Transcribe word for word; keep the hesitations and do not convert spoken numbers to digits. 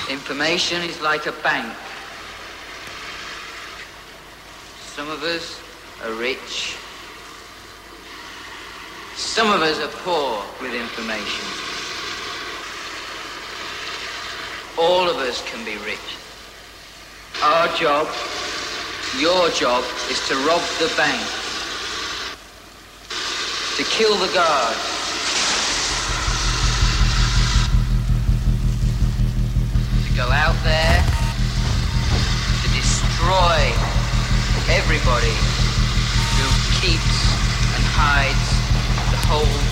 Information is like a bank. Some of us are rich. Some of us are poor with information. All of us can be rich. Our job, your job, is to rob the bank, to kill the guard, to go out there, to destroy everybody who keeps and hides the whole